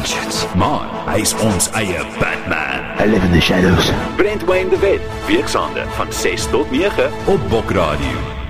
gadgets. Maar hy is ons eie Batman. I live in the shadows. Brent Wayne de Wet, weeksaande van 6 tot 9 op Bok Radio.